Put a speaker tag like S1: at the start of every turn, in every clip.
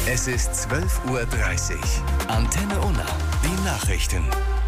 S1: Es ist 12:30 Uhr. Antenne Unna, die Nachrichten.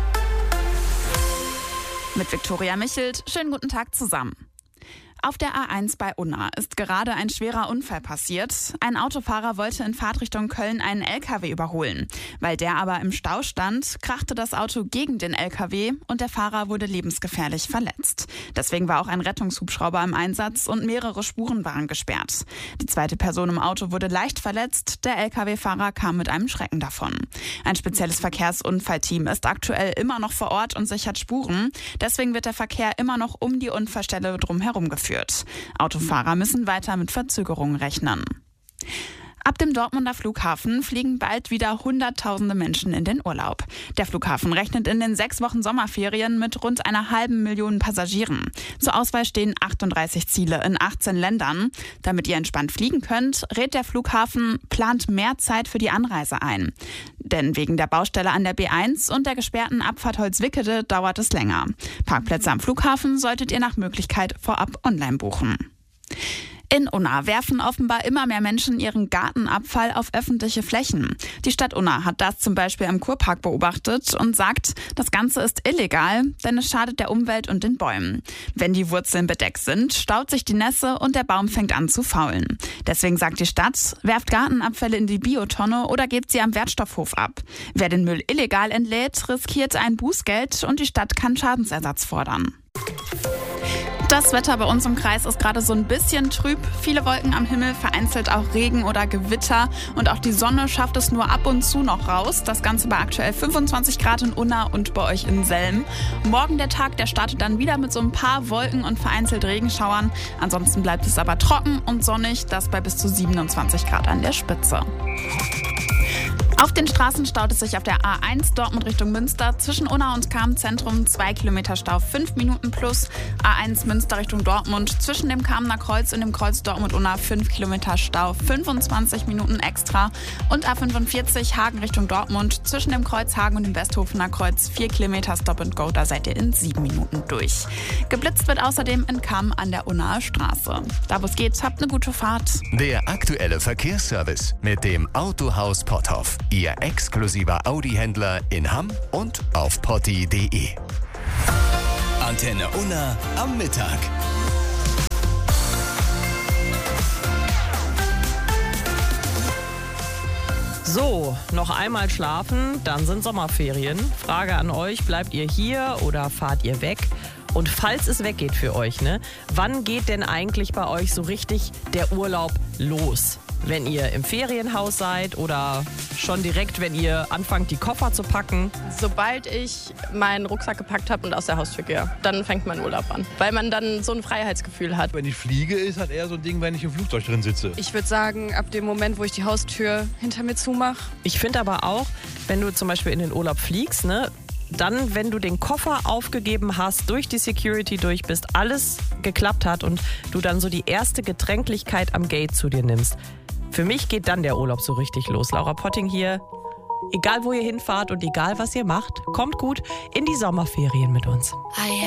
S2: Mit Viktoria Michelt, schönen guten Tag zusammen. Auf der A1 bei Unna ist gerade ein schwerer Unfall passiert. Ein Autofahrer wollte in Fahrtrichtung Köln einen LKW überholen. Weil der aber im Stau stand, krachte das Auto gegen den LKW und der Fahrer wurde lebensgefährlich verletzt. Deswegen war auch ein Rettungshubschrauber im Einsatz und mehrere Spuren waren gesperrt. Die zweite Person im Auto wurde leicht verletzt, der LKW-Fahrer kam mit einem Schrecken davon. Ein spezielles Verkehrsunfallteam ist aktuell immer noch vor Ort und sichert Spuren. Deswegen wird der Verkehr immer noch um die Unfallstelle drumherum geführt. Autofahrer müssen weiter mit Verzögerungen rechnen. Ab dem Dortmunder Flughafen fliegen bald wieder Hunderttausende Menschen in den Urlaub. Der Flughafen rechnet in den 6 Wochen Sommerferien mit rund 500.000 Passagieren. Zur Auswahl stehen 38 Ziele in 18 Ländern. Damit ihr entspannt fliegen könnt, rät der Flughafen, plant mehr Zeit für die Anreise ein. Denn wegen der Baustelle an der B1 und der gesperrten Abfahrt Holzwickede dauert es länger. Parkplätze am Flughafen solltet ihr nach Möglichkeit vorab online buchen. In Unna werfen offenbar immer mehr Menschen ihren Gartenabfall auf öffentliche Flächen. Die Stadt Unna hat das zum Beispiel im Kurpark beobachtet und sagt, das Ganze ist illegal, denn es schadet der Umwelt und den Bäumen. Wenn die Wurzeln bedeckt sind, staut sich die Nässe und der Baum fängt an zu faulen. Deswegen sagt die Stadt, werft Gartenabfälle in die Biotonne oder gebt sie am Wertstoffhof ab. Wer den Müll illegal entlädt, riskiert ein Bußgeld und die Stadt kann Schadensersatz fordern. Das Wetter bei uns im Kreis ist gerade so ein bisschen trüb. Viele Wolken am Himmel, vereinzelt auch Regen oder Gewitter. Und auch die Sonne schafft es nur ab und zu noch raus. Das Ganze bei aktuell 25 Grad in Unna und bei euch in Selm. Morgen der Tag, der startet dann wieder mit so ein paar Wolken und vereinzelt Regenschauern. Ansonsten bleibt es aber trocken und sonnig, das bei bis zu 27 Grad an der Spitze. Auf den Straßen staut es sich auf der A1 Dortmund Richtung Münster zwischen Unna und Cham-Zentrum 2 Kilometer Stau, 5 Minuten plus. A1 Münster Richtung Dortmund zwischen dem Kamener Kreuz und dem Kreuz Dortmund-Unna 5 Kilometer Stau, 25 Minuten extra. Und A45 Hagen Richtung Dortmund zwischen dem Kreuz Hagen und dem Westhofener Kreuz 4 Kilometer Stop and Go, da seid ihr in 7 Minuten durch. Geblitzt wird außerdem in Cham an der Unnaer Straße. Da wo es geht, habt eine gute Fahrt.
S1: Der aktuelle Verkehrsservice mit dem Autohaus Potthoff. Ihr exklusiver Audi-Händler in Hamm und auf potti.de. Antenne Unna am Mittag.
S3: So, noch einmal schlafen, dann sind Sommerferien. Frage an euch, bleibt ihr hier oder fahrt ihr weg? Und falls es weggeht für euch, wann geht denn eigentlich bei euch so richtig der Urlaub los? Wenn ihr im Ferienhaus seid oder schon direkt, wenn ihr anfangt, die Koffer zu packen?
S4: Sobald ich meinen Rucksack gepackt habe und aus der Haustür gehe, dann fängt mein Urlaub an. Weil man dann so ein Freiheitsgefühl hat.
S5: Wenn ich fliege, ist halt eher so ein Ding, wenn ich im Flugzeug drin sitze.
S6: Ich würde sagen, ab dem Moment, wo ich die Haustür hinter mir zumache.
S3: Ich finde aber auch, wenn du zum Beispiel in den Urlaub fliegst, dann, wenn du den Koffer aufgegeben hast, durch die Security durch bist, alles geklappt hat und du dann so die erste Getränklichkeit am Gate zu dir nimmst. Für mich geht dann der Urlaub so richtig los. Laura Potting hier. Egal wo ihr hinfahrt und egal was ihr macht, kommt gut in die Sommerferien mit uns.